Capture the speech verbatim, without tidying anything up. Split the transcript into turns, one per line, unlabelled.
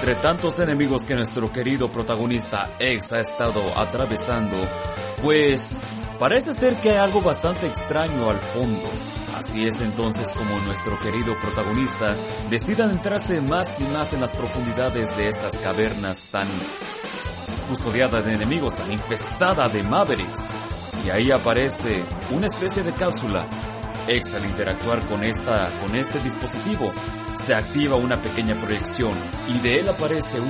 entre tantos enemigos que nuestro querido protagonista X ha estado atravesando, pues parece ser que hay algo bastante extraño al fondo. Así es entonces como nuestro querido protagonista decide adentrarse más y más en las profundidades de estas cavernas tan custodiadas de enemigos, tan infestada de Mavericks. Y ahí aparece una especie de cápsula. X, al interactuar con esta, con este dispositivo, se activa una pequeña proyección y de él aparece un